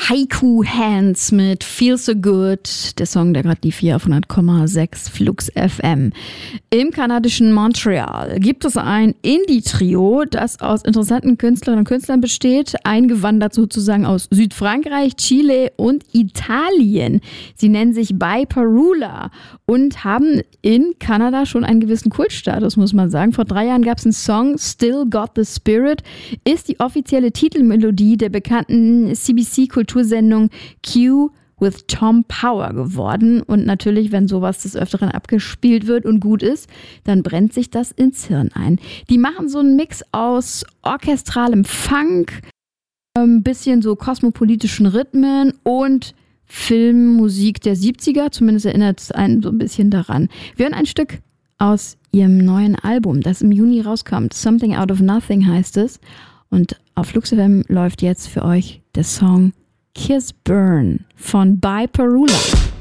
Haiku Hands mit Feel So Good, der Song, der gerade lief hier auf 100,6 Flux FM. Im kanadischen Montreal gibt es ein Indie-Trio, das aus interessanten Künstlerinnen und Künstlern besteht, eingewandert sozusagen aus Südfrankreich, Chile und Italien. Sie nennen sich Biparula und haben in Kanada schon einen gewissen Kultstatus, muss man sagen. Vor 3 Jahren gab es einen Song, Still Got the Spirit, ist die offizielle Titelmelodie der bekannten CBC-Kultursendung Q with Tom Power geworden. Und natürlich, wenn sowas des Öfteren abgespielt wird und gut ist, dann brennt sich das ins Hirn ein. Die machen so einen Mix aus orchestralem Funk, ein bisschen so kosmopolitischen Rhythmen und Filmmusik der 70er. Zumindest erinnert es einen so ein bisschen daran. Wir hören ein Stück aus ihrem neuen Album, das im Juni rauskommt. Something Out of Nothing heißt es. Und auf Flux FM läuft jetzt für euch der Song Kiss Burn von Biparula.